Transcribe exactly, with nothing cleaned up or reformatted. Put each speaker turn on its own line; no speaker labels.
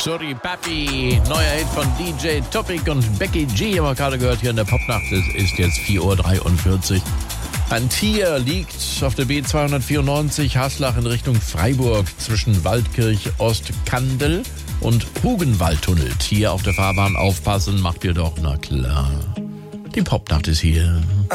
Sorry Papi, neuer Hit von D J Topic und Becky G, haben wir gerade gehört hier in der Popnacht. Es ist jetzt vier Uhr dreiundvierzig. Ein Tier liegt auf der B zweihundertvierundneunzig Haslach in Richtung Freiburg zwischen Waldkirch Ostkandel und Hugenwaldtunnel. Tier auf der Fahrbahn aufpassen, macht ihr doch, na klar. Die Popnacht ist hier.